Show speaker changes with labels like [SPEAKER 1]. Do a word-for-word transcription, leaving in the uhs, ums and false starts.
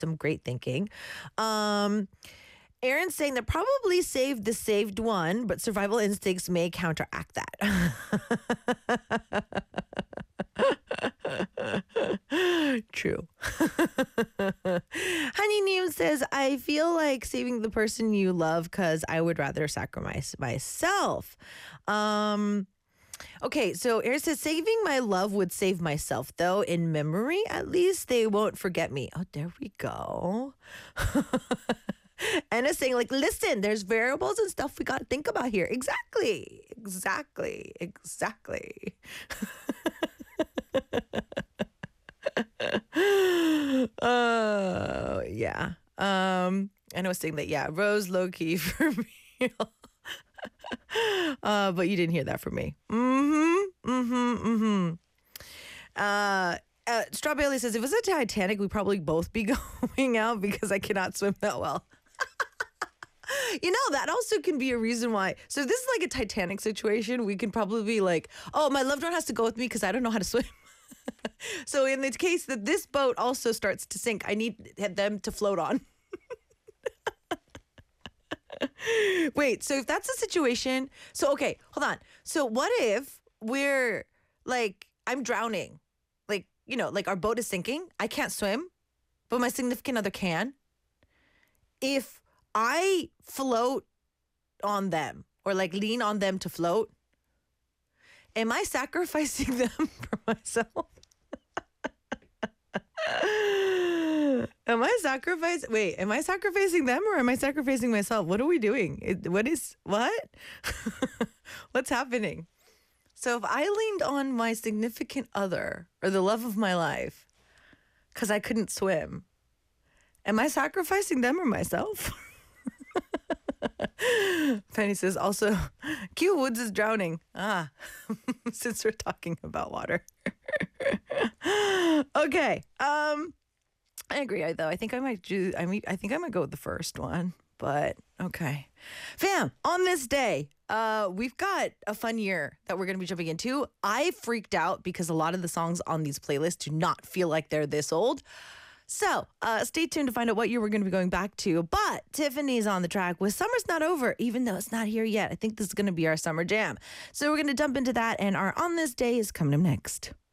[SPEAKER 1] some great thinking. Um, Aaron's saying that probably saved the saved one, but survival instincts may counteract that. True. Honey Neem says, I feel like saving the person you love because I would rather sacrifice myself. Um, okay, so Aaron says, saving my love would save myself, though. In memory, at least, they won't forget me. Oh, there we go. Anna's saying, like, listen, there's variables and stuff we got to think about here. Exactly. Exactly. Exactly. Oh, yeah. Um, and I was saying that, yeah, Rose low key for me. uh, but you didn't hear that from me. Mm-hmm. Mm-hmm. Mm-hmm. Uh, uh, Straw Bailey says, if it was a Titanic, we'd probably both be going out because I cannot swim that well. You know, that also can be a reason why. So if this is like a Titanic situation, we can probably be like, oh, my loved one has to go with me because I don't know how to swim. So in the case that this boat also starts to sink, I need them to float on. Wait, so if that's the situation, so okay, hold on. So what if we're like, I'm drowning, like, you know, like our boat is sinking. I can't swim, but my significant other can. If I float on them or like lean on them to float, am I sacrificing them for myself? Am I sacrificing? Wait, am I sacrificing them or am I sacrificing myself? What are we doing? It, what is, what? What's happening? So if I leaned on my significant other or the love of my life because I couldn't swim, am I sacrificing them or myself? Penny says, also, Q Woods is drowning. Ah, since we're talking about water. Okay. Um, I agree, I, though. I think I might do, I mean, I think I might go with the first one, but okay. Fam, on this day, uh, we've got a fun year that we're going to be jumping into. I freaked out because a lot of the songs on these playlists do not feel like they're this old. So uh, stay tuned to find out what year we're going to be going back to. But Tiffany's on the track with Summer's Not Over, even though it's not here yet. I think this is going to be our summer jam. So we're going to jump into that, and our On This Day is coming up next.